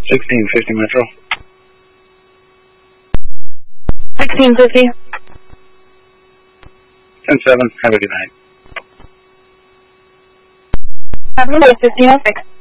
1650 Metro. 1650. 10-7, have a good night. Have a good 1506.